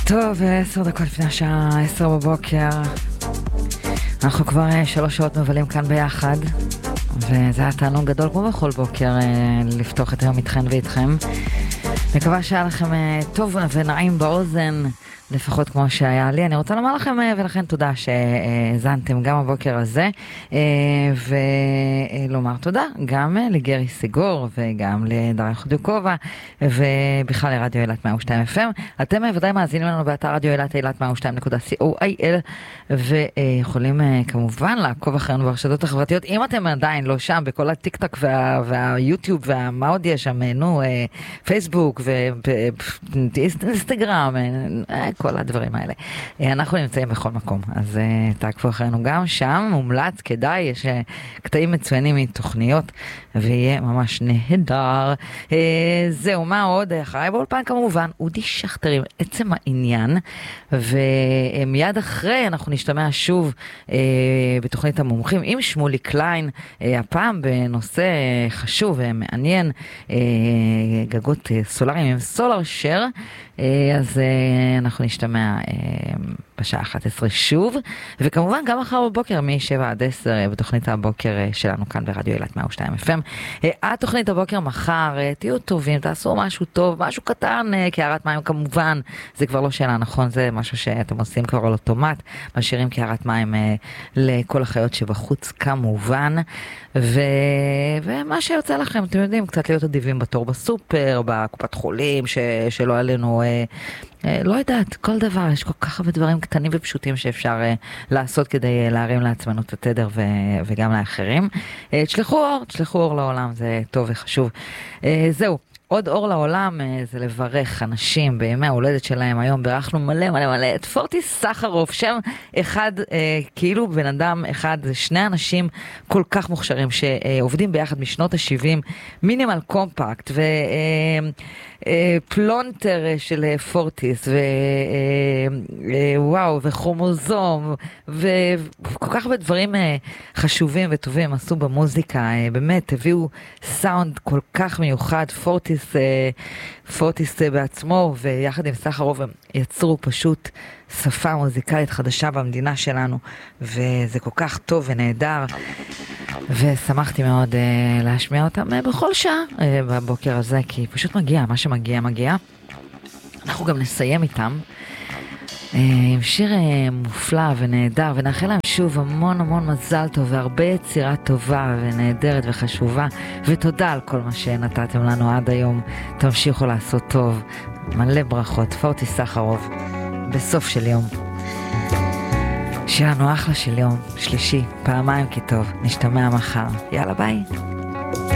טוב, 10 דקות לפני השעה 10 בבוקר. אנחנו כבר 3 שעות מבלים כאן ביחד, וזה היה תענוג גדול כמו בכל בוקר לפתוח את היום איתכן ואיתכם. מקווה שהיה לכם טוב ונעים באוזן, לפחות כמו שהיה לי. אני רוצה לומר לכם ולכן תודה שהזנתם גם הבוקר הזה, ולומר תודה גם לגרי סיגור וגם לדריה חודוקובה ובכלל לרדיו אילת 102 FM. אתם ודאי מאזינים לנו באתר רדיו אילת אילת 102.co.il, ויכולים כמובן לעקוב אחרינו ברשתות החברתיות אם אתם עדיין לא שם, בכל הטיק טוק והיוטיוב ומה עוד יש שם, פייסבוק ואינסטגרם, כל הדברים האלה. אנחנו נמצאים בכל מקום, אז תעקבו אחרינו גם שם, מומלץ, כדאי, יש קטעים מצוינים מתוכניות, ויהיה ממש נהדר. זהו, מה עוד? אחריי באולפן כמובן, אודי שכטר עם עצם העניין, ומיד אחרי אנחנו נשתמע שוב בתוכנית המומחים עם שמולי קליין, הפעם בנושא חשוב ומעניין, גגות סולאריים עם סולר שר. אז אנחנו נשתמע בשעה 11 שוב, וכמובן גם מחר בבוקר מ-7 עד 10 בתוכנית הבוקר שלנו כאן ברדיו אילת 102 FM. התוכנית הבוקר מחר, תהיו טובים, תעשו משהו טוב, משהו קטן, קערת מים כמובן, זה כבר לא שאלה, נכון? זה משהו שאתם עושים כבר על אוטומט, משאירים קערת מים לכל החיות שבחוץ כמובן, ומה שיוצא לכם, אתם יודעים, קצת להיות אדיבים בתור בסופר, בקופת חולים, שלא עלינו, לא יודעת, כל דבר, יש כל כך הרבה דברים קטנים ופשוטים שאפשר לעשות כדי להרים לעצמנו את התדר וגם לאחרים. תשלחו אור לעולם, זה טוב וחשוב. זהו. עוד אור לעולם זה לברך אנשים בימי ההולדת שלהם. היום בירכנו מלא את פורטיס סחרוף, שם אחד, כאילו בן אדם אחד, זה שני אנשים כל כך מוכשרים שעובדים ביחד משנות ה-70, מינימל קומפקט פלונטר של פורטיס וואו וכרומוזום וכל כך הרבה דברים חשובים וטובים עשו במוזיקה, באמת הביאו סאונד כל כך מיוחד. פורטיס בעצמו ויחד עם סחרוף הם יצרו פשוט שפה מוזיקלית חדשה במדינה שלנו, וזה כל כך טוב ונהדר, ושמחתי מאוד להשמיע אותם בכל שעה בבוקר הזה, כי פשוט מגיע, מה שמגיע. אנחנו גם נסיים איתם עם שיר מופלא ונהדר, ונאחל להם שוב המון מזל טוב והרבה יצירה טובה ונהדרת וחשובה, ותודה על כל מה שנתתם לנו עד היום. תמשיכו לעשות טוב, מלא ברכות. פורטיס סחרוף בסוף של יום, שיהיה לנו אחלה של יום שלישי, פעמיים כי טוב. נשתמע מחר, יאללה ביי.